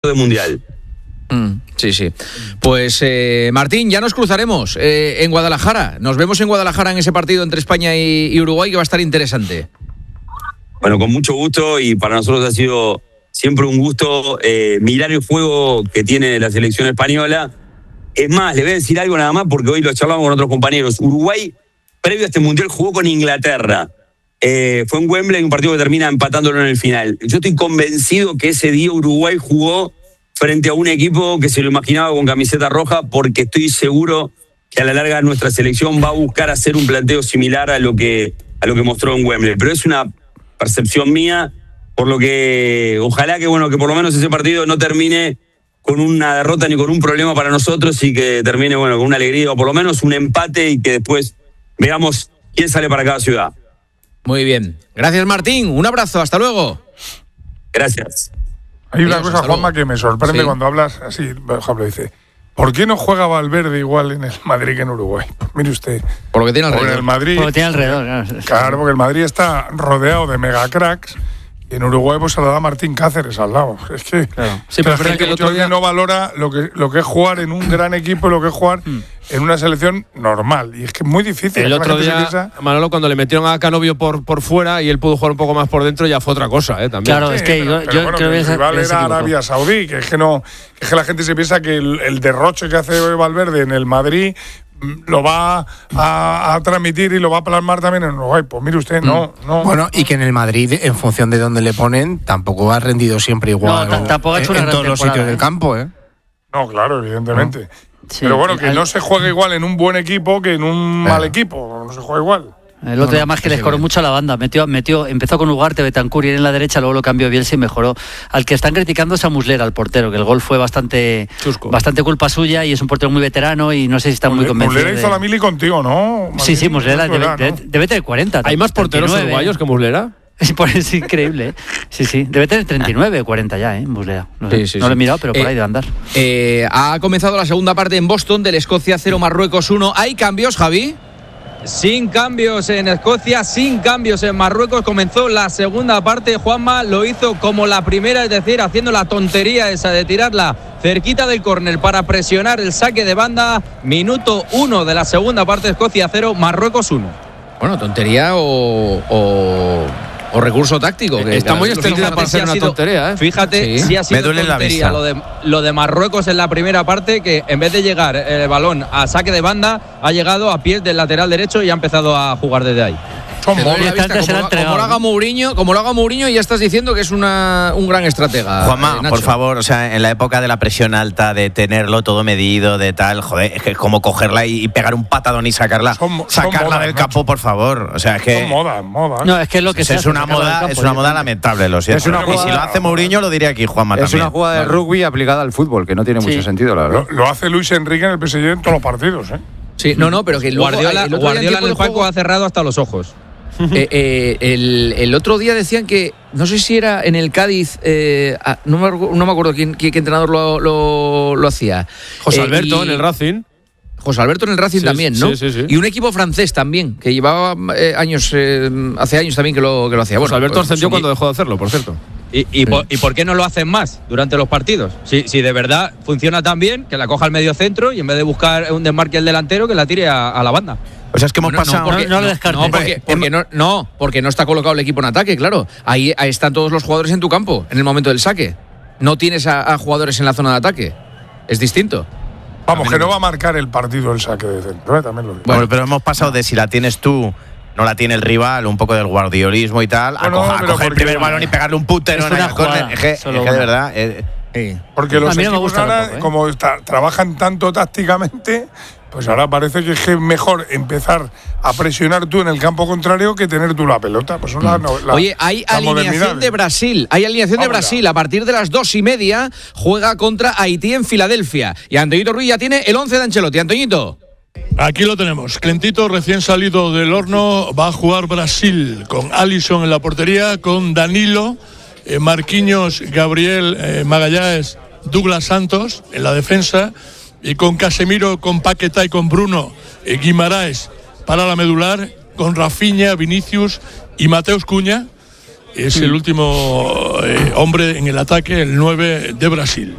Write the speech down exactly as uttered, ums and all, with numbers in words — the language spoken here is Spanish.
de mundial. Mm, sí, sí. Pues eh, Martín, ya nos cruzaremos eh, en Guadalajara. Nos vemos en Guadalajara en ese partido entre España y, y Uruguay, que va a estar interesante. Bueno, con mucho gusto, y para nosotros ha sido siempre un gusto eh, mirar el juego que tiene la selección española. Es más, le voy a decir algo nada más, porque hoy lo charlamos con otros compañeros. Uruguay, previo a este mundial, jugó con Inglaterra. Eh, fue en Wembley, un partido que termina empatándolo en el final. Yo estoy convencido que ese día Uruguay jugó frente a un equipo que se lo imaginaba con camiseta roja, porque estoy seguro que a la larga nuestra selección va a buscar hacer un planteo similar a lo que, a lo que mostró en Wembley. Pero es una percepción mía, por lo que ojalá que, bueno, que por lo menos ese partido no termine con una derrota ni con un problema para nosotros, y que termine, bueno, con una alegría o por lo menos un empate, y que después veamos quién sale para cada ciudad. Muy bien. Gracias, Martín. Un abrazo. Hasta luego. Gracias. Hay una cosa, Juanma, que me sorprende sí. cuando hablas así. Por ejemplo, dice, ¿por qué no juega Valverde igual en el Madrid que en Uruguay? Pues mire usted. Por lo que tiene alrededor. El Madrid, por lo que tiene alrededor. Claro. claro, porque el Madrid está rodeado de megacracks. Y en Uruguay pues se lo da Martín Cáceres al lado. Es que, claro. sí, pero la gente que el otro día no valora lo que, lo que es jugar en un gran equipo, lo que es jugar mm. en una selección normal. Y es que es muy difícil. El otro día, piensa... Manolo, cuando le metieron a Canovio por, por fuera y él pudo jugar un poco más por dentro, ya fue otra cosa, ¿eh? También. Claro, sí, es que pero, yo, pero yo bueno, creo que el rival era Arabia Saudí, que es que no, que es que la gente se piensa que el, el derroche que hace Valverde en el Madrid lo va a, a transmitir y lo va a plasmar también en Uruguay. Pues mire usted, no, no. Bueno, y que en el Madrid, en función de dónde le ponen, tampoco ha rendido siempre igual. No, tampoco ha hecho una en todos los sitios ¿eh? del campo, ¿eh? No, claro, evidentemente. No. Sí, pero bueno, que al... no se juega igual en un buen equipo que en un claro. mal equipo. No se juega igual. El otro día más que le escoró mucho a la banda. Metió, metió, empezó con Ugarte, Betancur y en la derecha, luego lo cambió Bielsa y mejoró. Al que están criticando es a Muslera, al portero, que el gol fue bastante Chusco. bastante culpa suya, y es un portero muy veterano y no sé si está muy convencido. Muslera hizo de... la mili contigo, ¿no? Martín, sí, sí, Muslera debe, ¿no? debe, debe tener cuarenta. ¿Hay más porteros treinta y nueve uruguayos que Muslera? Es increíble, ¿eh? Sí, sí. Debe tener treinta y nueve o cuarenta ya, ¿eh? Muslera. No, sé. sí, sí, no sí. lo he mirado, pero por eh, ahí debe andar. Eh, ha comenzado la segunda parte en Boston del Escocia cero, Marruecos uno. ¿Hay cambios, Javi? Sin cambios en Escocia, sin cambios en Marruecos. Comenzó la segunda parte. Juanma lo hizo como la primera, es decir, haciendo la tontería esa de tirarla cerquita del córner para presionar el saque de banda. Minuto uno de la segunda parte, Escocia cero, Marruecos uno. Bueno, tontería o... o... o recurso táctico. Que está muy extendida para ser una sido, tontería, ¿eh? Fíjate, sí, sí ha sido tontería lo de, lo de Marruecos en la primera parte, que en vez de llegar el balón a saque de banda, ha llegado a pies del lateral derecho y ha empezado a jugar desde ahí. Como, como, como lo haga Mourinho, como lo haga Mourinho, ya estás diciendo que es una, un gran estratega. Juanma, eh, por favor, o sea, en la época de la presión alta, de tenerlo todo medido, de tal, joder, es que es como cogerla y pegar un patadón y sacarla, son, sacarla son modas, del campo, Nacho. Por favor. O sea, es que son modas, modas. No, es que es lo que es, es una moda, campo, es una moda lamentable, lo siento. Es una jugada, y si lo hace Mourinho, lo diría aquí, Juanma. Es también. una jugada de rugby aplicada al fútbol, que no tiene sí. mucho sentido, la verdad. Lo, lo hace Luis Enrique en el P S G en todos los partidos, ¿eh? Sí, no, no, pero que luego, Guardiola, el Guardiola en el Paco ha cerrado hasta los ojos. Eh, eh, el, el otro día decían que, no sé si era en el Cádiz, eh, no, me, no me acuerdo quién, qué, qué entrenador lo, lo, lo hacía. José eh, Alberto y, en el Racing. José Alberto en el Racing sí, también, ¿no? Sí, sí, sí. Y un equipo francés también, que llevaba eh, años, eh, hace años también que lo, que lo hacía. José bueno, Alberto pues, ascendió sí. cuando dejó de hacerlo, por cierto. ¿Y, y, sí. por, ¿Y por qué no lo hacen más durante los partidos? Si, si de verdad funciona tan bien, que la coja al medio centro y en vez de buscar un desmarque el delantero, que la tire a, a la banda. O sea, es que hemos no, pasado... No, porque, no, no lo descartes. No, porque, porque no, no, porque no está colocado el equipo en ataque, claro. Ahí, ahí están todos los jugadores en tu campo, en el momento del saque. No tienes a, a jugadores en la zona de ataque. Es distinto. Vamos, que no va a marcar el partido el saque de centro, ¿eh? También lo digo. Bueno, pero hemos pasado de si la tienes tú, no la tiene el rival, un poco del guardiolismo y tal, bueno, a, coja, a coger el primer balón y pegarle un putero en la córner. Es que, es que de verdad... Eh, sí. Porque los equipos ahora, poco, ¿eh? como está, trabajan tanto tácticamente... Pues ahora parece que es mejor empezar a presionar tú en el campo contrario que tener tú la pelota. Pues una, mm. la, Oye, hay alineación de Brasil. Hay alineación de Brasil. A partir de las dos y media juega contra Haití en Filadelfia. Y Antoñito Ruiz ya tiene el once de Ancelotti. Antoñito. Aquí lo tenemos. Calentito, recién salido del horno. Va a jugar Brasil con Alisson en la portería, con Danilo, eh, Marquinhos, Gabriel, eh, Magallanes, Douglas Santos en la defensa. Y con Casemiro, con Paquetá y con Bruno eh, Guimaraes para la medular, con Rafinha, Vinicius y Mateus Cunha. Es el último eh, hombre en el ataque, el nueve de Brasil.